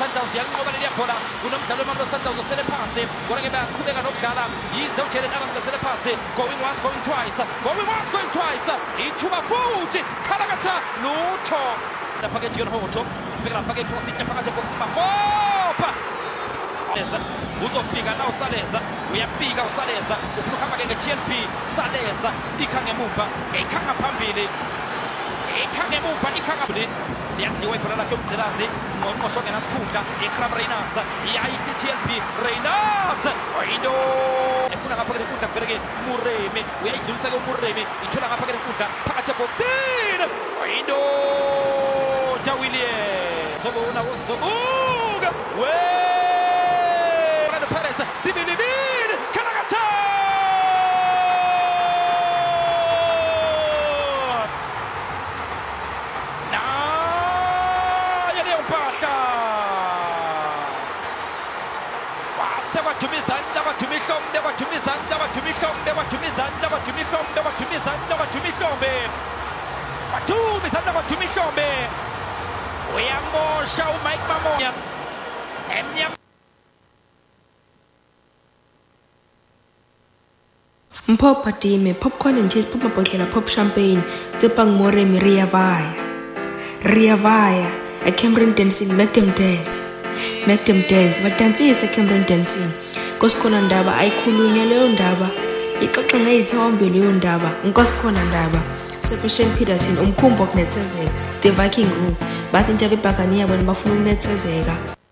Sundowns yanqoba leli bhola kunomdlalo wemamlo Sundowns osele phansi kodwa ke bayaqhubeka nokudlala yize uJaden Adams esele phansi going once going twice ithuba futhi Khalakatha lutho lapha ke John Hoto sibheka lapha ke cross ihle phakathi box Mahopa uzofika na uSaleza uyafika uSaleza ufuna ukuhamba ke ngeTNP Saleza ikhangemuva ekhanga phambili ikhangemuva ikhangabili liyadliwa ibhola lakhe umgqilazi ngqongqosho ngenasikhundla iKram Reyners yayi iTNP Reyners oyindo efuna ngapha ke inkundla kuveleke Muremi uyayidlulisa ke uMuremi ithola ngapha ke inkundla phakathi eboxini oyindo Williams Zobona uzobuka Perez sibilibili Khalakatha yale umpahla wasewathumizandla wathumizandla uyamosha uMike Mamoya emnyama Mpho Patime, popcorn and cheese, pop mabhodlela, pop champagne, Tsepang Moremi, Ria Vaya, a Cameron dancing, make them dance, but dance is a Cameron dancing. Koskona ndaba, ayikhulunywa leyo ndaba, ixoxa ngeyithombe leyo ndaba, Nkoskona ndaba, Sebastian Peterson, umkhumbo kunethezeka, The Viking Room, bathi nje abebhakaniya bona bafuna ukunethezeka.